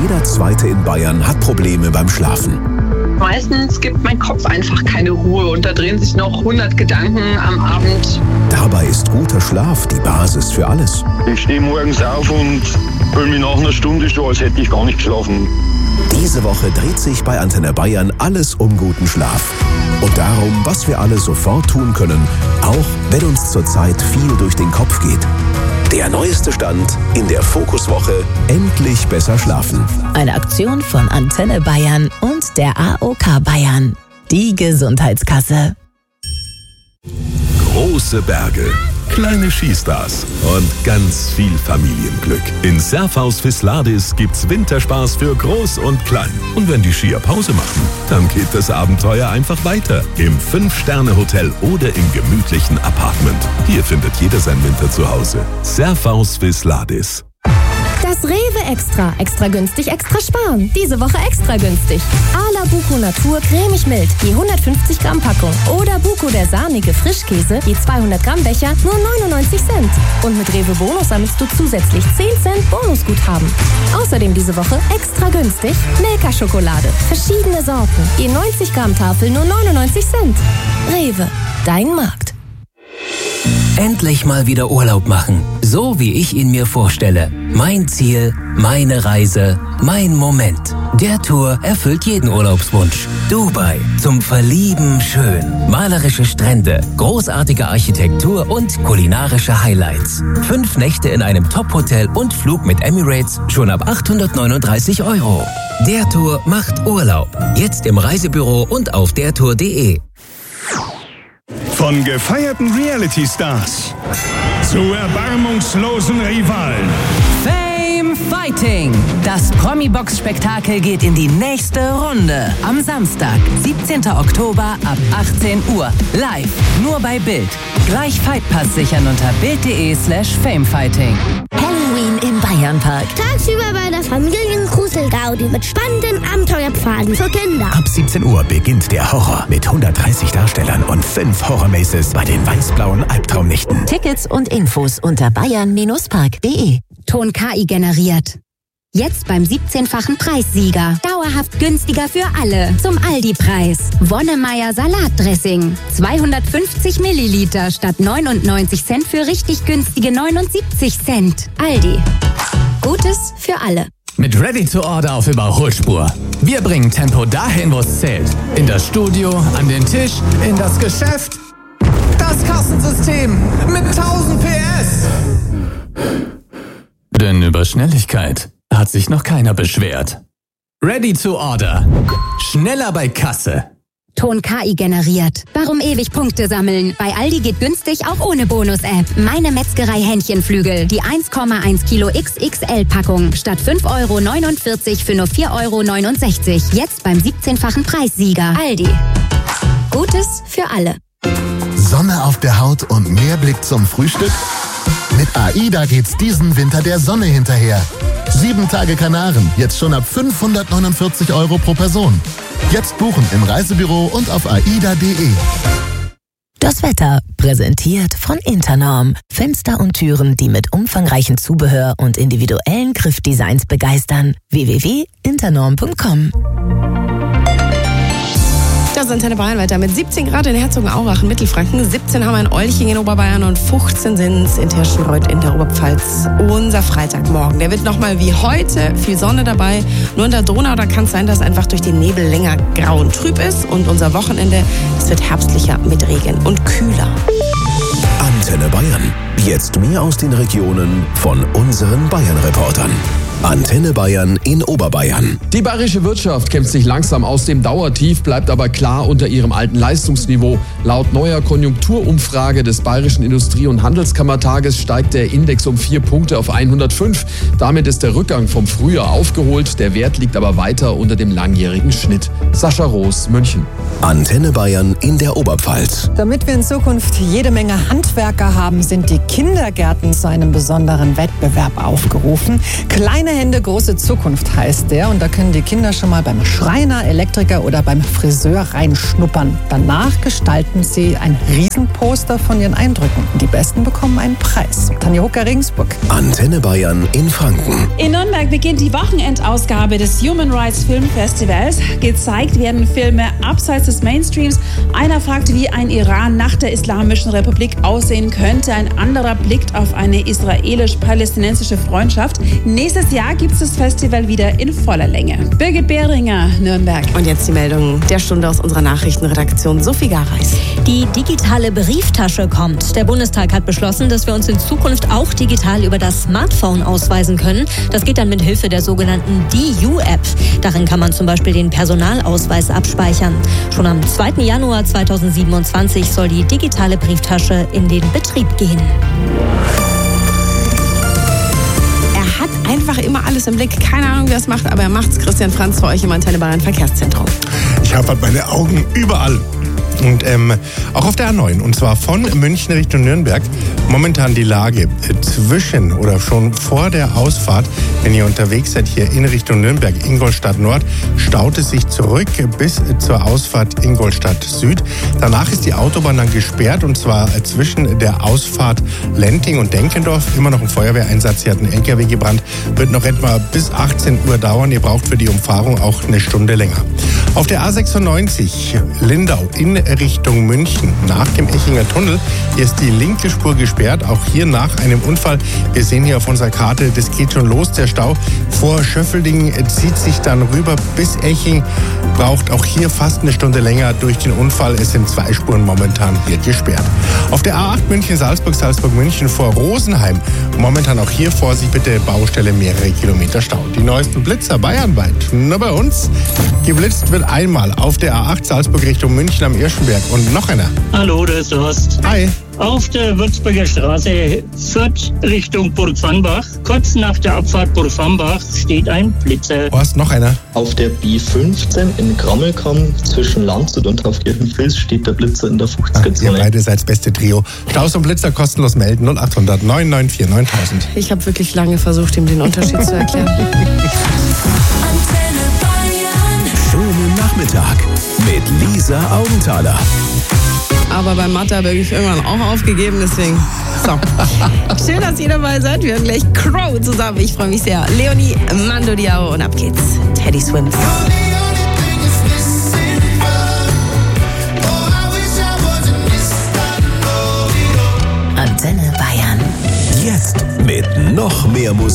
jeder Zweite in Bayern hat Probleme beim Schlafen. Meistens gibt mein Kopf einfach keine Ruhe und da drehen sich noch 100 Gedanken am Abend. Dabei ist guter Schlaf die Basis für alles. Ich stehe morgens auf und fühle mich nach einer Stunde schon, als hätte ich gar nicht geschlafen. Diese Woche dreht sich bei Antenne Bayern alles um guten Schlaf. Und darum, was wir alle sofort tun können, auch wenn uns zurzeit viel durch den Kopf geht. Der neueste Stand in der Fokuswoche Endlich besser schlafen. Eine Aktion von Antenne Bayern und der AOK Bayern. Die Gesundheitskasse. Große Berge, kleine Skistars und ganz viel Familienglück. In Surfhaus Visladis gibt's Winterspaß für Groß und Klein. Und wenn die Skier Pause machen, dann geht das Abenteuer einfach weiter. Im 5-Sterne-Hotel oder im gemütlichen Apartment. Hier findet jeder sein Winter zu Hause. Surfhaus Visladis. Das Rewe Extra. Extra günstig, extra sparen. Diese Woche extra günstig. Ala Buko Natur cremig mild, je 150 Gramm Packung. Oder Buko der sahnige Frischkäse, je 200 Gramm Becher, nur 99 Cent. Und mit Rewe Bonus sammelst du zusätzlich 10 Cent Bonusguthaben. Außerdem diese Woche extra günstig Milka-Schokolade. Verschiedene Sorten, je 90 Gramm Tafel, nur 99 Cent. Rewe, dein Markt. Endlich mal wieder Urlaub machen, so wie ich ihn mir vorstelle. Mein Ziel, meine Reise, mein Moment. Der Tour erfüllt jeden Urlaubswunsch. Dubai, zum Verlieben schön. Malerische Strände, großartige Architektur und kulinarische Highlights. 5 Nächte in einem Top-Hotel und Flug mit Emirates schon ab 839 €. Der Tour macht Urlaub. Jetzt im Reisebüro und auf dertour.de. Von gefeierten Reality-Stars zu erbarmungslosen Rivalen. Fame Fighting. Das Promi-Box-Spektakel geht in die nächste Runde. Am Samstag, 17. Oktober ab 18 Uhr. Live, nur bei Bild. Gleich Fightpass sichern unter bild.de/famefighting. Halloween im Bayernpark. Tagsüber bei der Familiengruselgaudi mit spannenden Abenteuerpfaden für Kinder. Ab 17 Uhr beginnt der Horror mit 130 Darstellern und 5 Horror-Maces bei den weiß-blauen Albtraumnächten. Tickets und Infos unter bayern-park.de. Ton KI generiert. Jetzt beim 17-fachen Preissieger. Dauerhaft günstiger für alle. Zum Aldi-Preis. Wonnemeier Salatdressing. 250 Milliliter statt 99 Cent für richtig günstige 79 Cent. Aldi. Gutes für alle. Mit Ready to Order auf Überholspur. Wir bringen Tempo dahin, wo es zählt. In das Studio, an den Tisch, in das Geschäft. Das Kassensystem mit 1000 PS. Denn über Schnelligkeit hat sich noch keiner beschwert. Ready to Order. Schneller bei Kasse. Ton KI generiert. Warum ewig Punkte sammeln? Bei Aldi geht günstig auch ohne Bonus-App. Meine Metzgerei Hähnchenflügel. Die 1,1 Kilo XXL-Packung. Statt 5,49 € für nur 4,69 €. Jetzt beim 17-fachen Preissieger. Aldi. Gutes für alle. Sonne auf der Haut und mehr Blick zum Frühstück? Mit AIDA geht's diesen Winter der Sonne hinterher. 7 Tage Kanaren, jetzt schon ab 549 € pro Person. Jetzt buchen im Reisebüro und auf aida.de. Das Wetter, präsentiert von Internorm. Fenster und Türen, die mit umfangreichen Zubehör und individuellen Griffdesigns begeistern. www.internorm.com. Das ist Antenne Bayern weiter mit 17 Grad in Herzogenaurach in Mittelfranken, 17 haben wir in Olching in Oberbayern und 15 sind es in Tirschenreuth in der Oberpfalz. Unser Freitagmorgen, der wird nochmal wie heute, viel Sonne dabei. Nur in der Donau, da kann es sein, dass einfach durch den Nebel länger grau und trüb ist. Und unser Wochenende, das wird herbstlicher mit Regen und kühler. Antenne Bayern. Jetzt mehr aus den Regionen von unseren Bayern-Reportern. Antenne Bayern in Oberbayern. Die bayerische Wirtschaft kämpft sich langsam aus dem Dauertief, bleibt aber klar unter ihrem alten Leistungsniveau. Laut neuer Konjunkturumfrage des Bayerischen Industrie- und Handelskammertages steigt der Index um 4 Punkte auf 105. Damit ist der Rückgang vom Frühjahr aufgeholt. Der Wert liegt aber weiter unter dem langjährigen Schnitt. Sascha Roos, München. Antenne Bayern in der Oberpfalz. Damit wir in Zukunft jede Menge Handwerker haben, sind die Kindergärten zu einem besonderen Wettbewerb aufgerufen. Kleine Hände, große Zukunft heißt der. Und da können die Kinder schon mal beim Schreiner, Elektriker oder beim Friseur reinschnuppern. Danach gestalten sie ein Riesenposter von ihren Eindrücken. Die Besten bekommen einen Preis. Tanja Hucker, Regensburg. Antenne Bayern in Franken. In Nürnberg Nürnberg beginnt die Wochenendausgabe des Human Rights Film Festivals. Gezeigt werden Filme abseits des Mainstreams. Einer fragt, wie ein Iran nach der Islamischen Republik aussehen könnte. Ein anderer blickt auf eine israelisch-palästinensische Freundschaft. Nächstes Jahr gibt es das Festival wieder in voller Länge. Birgit Behringer, Nürnberg. Und jetzt die Meldung der Stunde aus unserer Nachrichtenredaktion. Sophie Gareis. Die digitale Brieftasche kommt. Der Bundestag hat beschlossen, dass wir uns in Zukunft auch digital über das Smartphone ausweisen können. Das geht dann mit Hilfe der sogenannten DU-App. Darin kann man zum Beispiel den Personalausweis abspeichern. Schon am 2. Januar 2027 soll die digitale Brieftasche in den Betrieb gehen. Er hat einfach immer alles im Blick. Keine Ahnung, wie er es macht, aber er macht's. Christian Franz für euch im Antenne Bayern Verkehrszentrum. Ich habe meine Augen überall. Und auch auf der A9, und zwar von München Richtung Nürnberg, momentan die Lage zwischen oder schon vor der Ausfahrt, wenn ihr unterwegs seid hier in Richtung Nürnberg, Ingolstadt Nord, staut es sich zurück bis zur Ausfahrt Ingolstadt Süd. Danach ist die Autobahn dann gesperrt, und zwar zwischen der Ausfahrt Lenting und Denkendorf. Immer noch ein Feuerwehreinsatz, hier hat ein LKW gebrannt, wird noch etwa bis 18 Uhr dauern. Ihr braucht für die Umfahrung auch eine Stunde länger. Auf der A96 Lindau in Richtung München nach dem Echinger Tunnel. Hier ist die linke Spur gesperrt, auch hier nach einem Unfall. Wir sehen hier auf unserer Karte, das geht schon los, der Stau vor Schöffelding zieht sich dann rüber bis Eching. Braucht auch hier fast eine Stunde länger durch den Unfall. Es sind 2 Spuren momentan hier gesperrt. Auf der A8 München-Salzburg, Salzburg-München vor Rosenheim. Momentan auch hier Vorsicht bitte, Baustelle, mehrere Kilometer Stau. Die neuesten Blitzer bayernweit. Nur bei uns geblitzt wird einmal auf der A8 Salzburg Richtung München am Irschenberg und noch einer. Hallo, da ist der Horst. Hi. Auf der Würzburger Straße Fürth Richtung Burg Vanbach. Kurz nach der Abfahrt Burg Vanbach steht ein Blitzer. Horst, noch einer. Auf der B15 in Grammelkamm zwischen Landshut und Taufkirchen-Vils steht der Blitzer in der 50er-Zone. Ihr beide seid das beste Trio. Staus und Blitzer kostenlos melden 0800 994 9000. Ich habe wirklich lange versucht, ihm den Unterschied zu erklären. Schönen Nachmittag mit Lisa Augenthaler. Aber bei Mathe habe ich irgendwann auch aufgegeben, deswegen. So. Schön, dass ihr dabei seid. Wir hören gleich Crow zusammen. Ich freue mich sehr. Leonie, Mando Diao und ab geht's. Teddy Swims. Antenne Bayern. Jetzt mit noch mehr Musik.